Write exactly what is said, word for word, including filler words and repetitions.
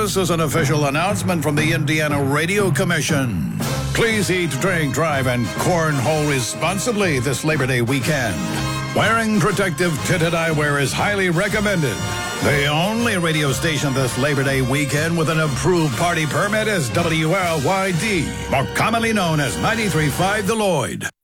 This is an official announcement from the Indiana Radio Commission. Please eat, drink, drive, and cornhole responsibly this Labor Day weekend. Wearing protective tinted eyewear is highly recommended. The only radio station this Labor Day weekend with an approved party permit is W L Y D, more commonly known as ninety-three point five The Lloyd.